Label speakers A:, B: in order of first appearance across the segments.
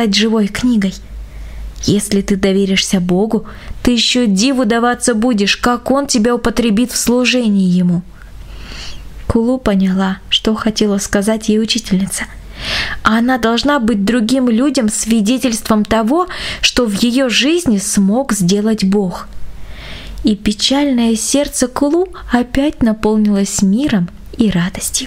A: стать живой книгой. Если ты доверишься Богу, ты еще диву даваться будешь, как Он тебя употребит в служении Ему». Кулу поняла, что хотела сказать ей учительница. Она должна быть другим людям свидетельством того, что в ее жизни смог сделать Бог. И печальное сердце Кулу опять наполнилось миром и радостью.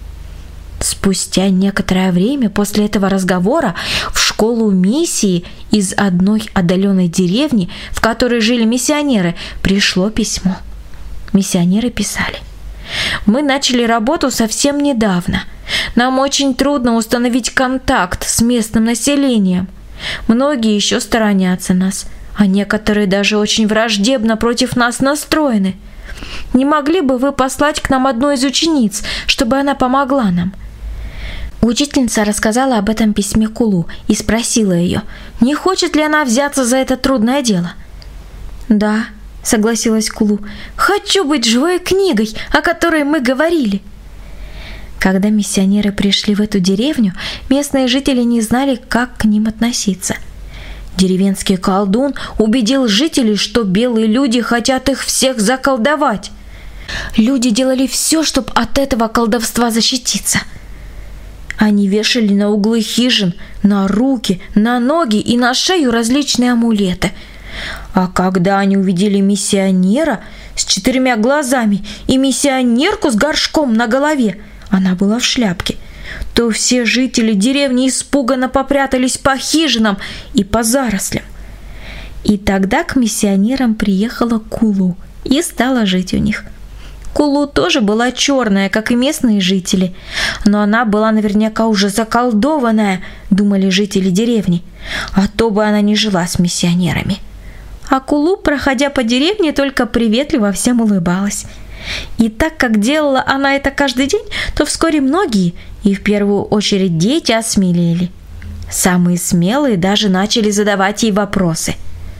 A: Спустя некоторое время после этого разговора в школу миссии из одной отдаленной деревни, в которой жили миссионеры, пришло письмо. Миссионеры писали: «Мы начали работу совсем недавно. Нам очень трудно установить контакт с местным населением. Многие еще сторонятся нас, а некоторые даже очень враждебно против нас настроены. Не могли бы вы послать к нам одну из учениц, чтобы она помогла нам?» Учительница рассказала об этом письме Кулу и спросила ее, не хочет ли она взяться за это трудное дело. «Да», — согласилась Кулу, — «хочу быть живой книгой, о которой мы говорили». Когда миссионеры пришли в эту деревню, местные жители не знали, как к ним относиться. Деревенский колдун убедил жителей, что белые люди хотят их всех заколдовать. Люди делали все, чтобы от этого колдовства защититься. Они вешали на углы хижин, на руки, на ноги и на шею различные амулеты. А когда они увидели миссионера с 4 глазами и миссионерку с горшком на голове, она была в шляпке, то все жители деревни испуганно попрятались по хижинам и по зарослям. И тогда к миссионерам приехала Кулу и стала жить у них. Кулу тоже была черная, как и местные жители, но она была наверняка уже заколдованная, думали жители деревни, а то бы она не жила с миссионерами. А Кулу, проходя по деревне, только приветливо всем улыбалась. И так как делала она это каждый день, то вскоре многие, и в первую очередь дети, осмелели. Самые смелые даже начали задавать ей вопросы.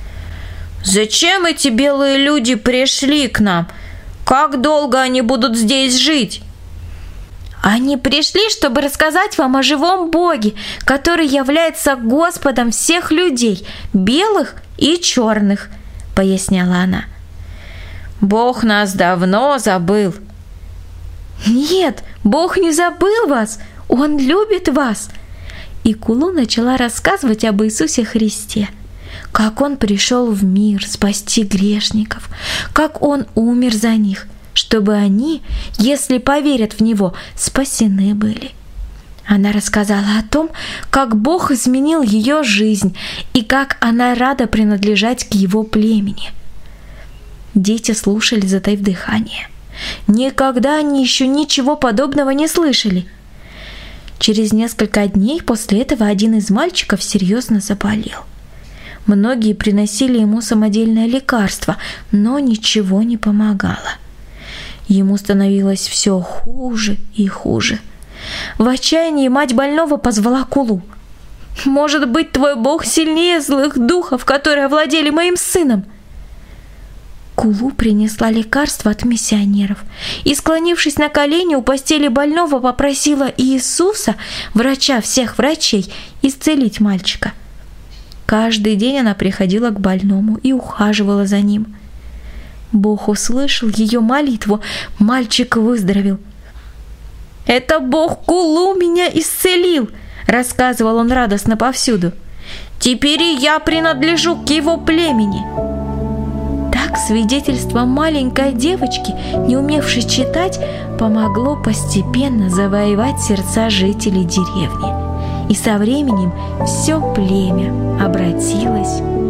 A: «Зачем эти белые люди пришли к нам? Как долго они будут здесь жить?» «Они пришли, чтобы рассказать вам о живом Боге, который является Господом всех людей, белых и черных», — поясняла она. «Бог нас давно забыл». «Нет, Бог не забыл вас, Он любит вас». И Кулу начала рассказывать об Иисусе Христе, как Он пришел в мир спасти грешников, как Он умер за них, чтобы они, если поверят в Него, спасены были. Она рассказала о том, как Бог изменил ее жизнь и как она рада принадлежать к Его племени. Дети слушали, затаив дыхание. Никогда они еще ничего подобного не слышали. Через несколько дней после этого один из мальчиков серьезно заболел. Многие приносили ему самодельное лекарство, но ничего не помогало. Ему становилось все хуже и хуже. В отчаянии мать больного позвала Кулу. «Может быть, твой Бог сильнее злых духов, которые овладели моим сыном?» Кулу принесла лекарство от миссионеров и, склонившись на колени у постели больного, попросила Иисуса, врача всех врачей, исцелить мальчика. Каждый день она приходила к больному и ухаживала за ним. Бог услышал ее молитву, мальчик выздоровел. «Это Бог Кулу меня исцелил», — рассказывал он радостно повсюду. «Теперь и я принадлежу к его племени». Так свидетельство маленькой девочки, не умевшей читать, помогло постепенно завоевать сердца жителей деревни. И со временем все племя обратилось